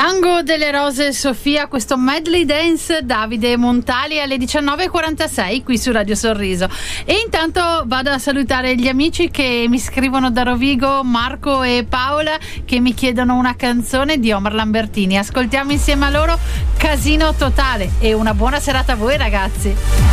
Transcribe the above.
Tango delle Rose Sofia, questo medley dance Davide Montali alle 19.46 qui su Radio Sorriso. E intanto vado a salutare gli amici che mi scrivono da Rovigo, Marco e Paola, che mi chiedono una canzone di Omar Lambertini. Ascoltiamo insieme a loro Casino Totale e una buona serata a voi, ragazzi.